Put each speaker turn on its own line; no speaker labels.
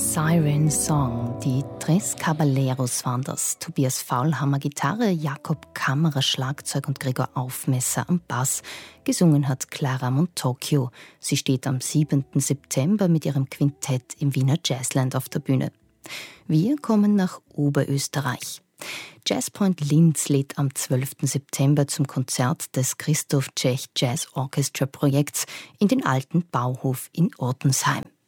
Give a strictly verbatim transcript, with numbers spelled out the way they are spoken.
Siren Song. Die Tres Caballeros waren das. Tobias Faulhammer Gitarre, Jakob Kammerer Schlagzeug und Gregor Aufmesser am Bass. Gesungen hat Clara Montocchio. Sie steht am siebenten September mit ihrem Quintett im Wiener Jazzland auf der Bühne. Wir kommen nach Oberösterreich. Jazzpoint Linz lädt am zwölften September zum Konzert des Christoph Tschech Jazz Orchestra Projekts in den alten Bauhof in Ortensheim.